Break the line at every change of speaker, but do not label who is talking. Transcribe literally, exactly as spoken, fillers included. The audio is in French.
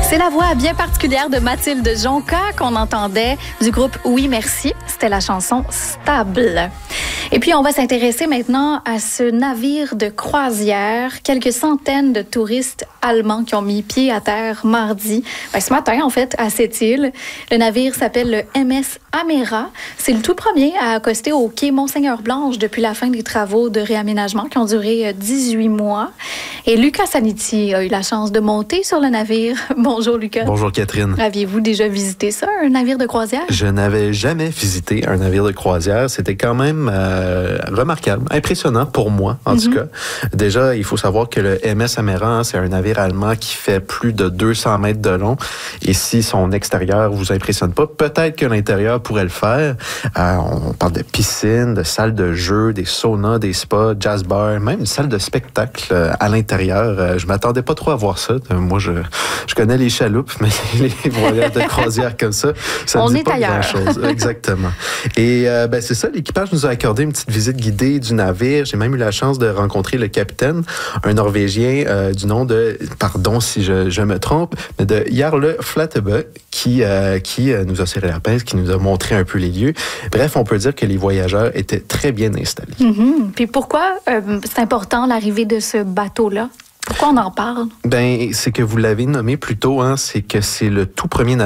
C'est la voix bien particulière de Mathilde Jonca qu'on entendait du groupe Oui Merci. C'était la chanson Stable. Et puis, on va s'intéresser maintenant à ce navire de croisière. Quelques centaines de touristes allemands qui ont mis pied à terre mardi, ben, ce matin, en fait, à cette île. Le navire s'appelle le M S Amera. C'est le tout premier à accoster au quai Monseigneur-Blanche depuis la fin des travaux de réaménagement qui ont duré dix-huit mois. Et Lucas Saniti a eu la chance de monter sur le navire. Bonjour, Lucas.
Bonjour, Catherine.
Aviez-vous déjà visité ça, un navire de croisière?
Je n'avais jamais visité un navire de croisière. C'était quand même euh, remarquable, impressionnant pour moi, en mm-hmm. tout cas. Déjà, il faut savoir que le M S Amera, c'est un navire allemand qui fait plus de deux cents mètres de long. Et si son extérieur vous impressionne pas, peut-être que l'intérieur pourrait le faire. Euh, on parle de piscine, de salles de jeu, des saunas, des spas, jazz bar, même une salle de spectacle euh, à l'intérieur. Euh, je m'attendais pas trop à voir ça. Euh, moi, je, je connais les chaloupes, mais les voyages de croisière comme ça, ça
on
ne dit
est
pas
ailleurs.
grand-chose. Exactement. Et euh, ben, c'est ça, l'équipage nous a accordé une petite visite guidée du navire. J'ai même eu la chance de rencontrer le capitaine, un Norvégien euh, du nom de, pardon si je, je me trompe, mais de Jarle Flatebø, qui, euh, qui euh, nous a serré la pince, qui nous a montré un peu les lieux. Bref, on peut dire que les voyageurs étaient très bien installés.
Mm-hmm. Puis pourquoi euh, c'est important l'arrivée de ce bateau-là? Pourquoi on en parle?
Ben, c'est que vous l'avez nommé plus tôt, hein, c'est que c'est le tout premier navire